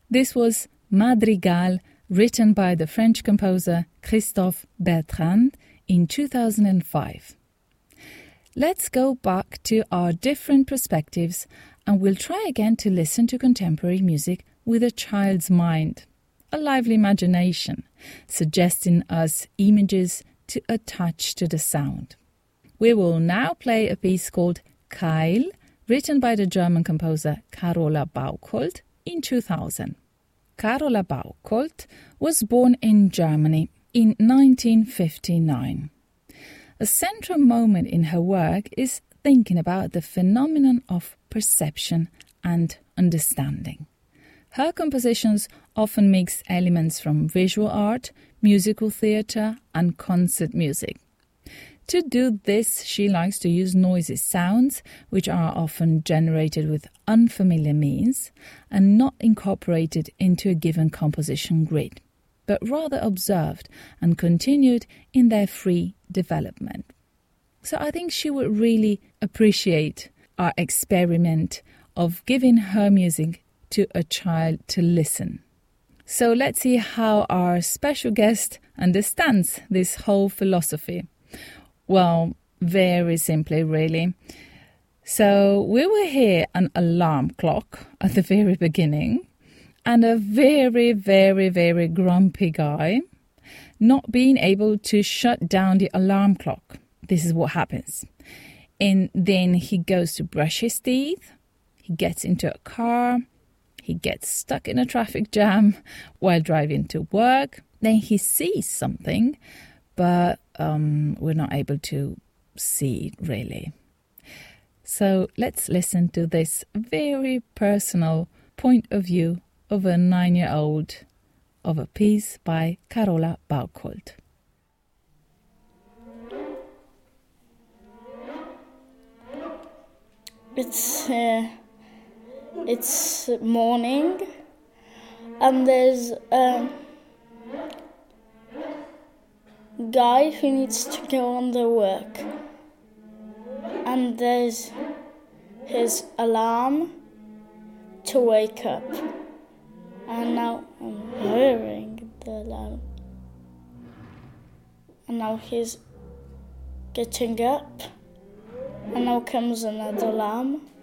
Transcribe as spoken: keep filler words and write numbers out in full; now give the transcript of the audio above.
This was Madrigal, written by the French composer Christophe Bertrand in two thousand five. Let's go back to our different perspectives and we'll try again to listen to contemporary music with a child's mind, a lively imagination, suggesting us images to attach to the sound. We will now play a piece called Keil, written by the German composer Carola Bauchold in two thousand. Carola Bauchold was born in Germany in nineteen fifty-nine. A central moment in her work is thinking about the phenomenon of perception and understanding. Her compositions often mix elements from visual art, musical theatre and concert music. To do this, she likes to use noisy sounds, which are often generated with unfamiliar means and not incorporated into a given composition grid, but rather observed and continued in their free development. So I think she would really appreciate our experiment of giving her music to a child to listen. So let's see how our special guest understands this whole philosophy. Well, very simply, really. So we will hear an alarm clock at the very beginning and a very, very, very grumpy guy not being able to shut down the alarm clock. This is what happens. And then he goes to brush his teeth, he gets into a car, he gets stuck in a traffic jam while driving to work. Then he sees something, but um, we're not able to see it really. So let's listen to this very personal point of view of a nine-year-old of a piece by Carola Bauchold. It's uh, it's morning, and there's a guy who needs to go on the work, and there's his alarm to wake up, and now I'm hearing the alarm, and now he's getting up, and now comes another alarm,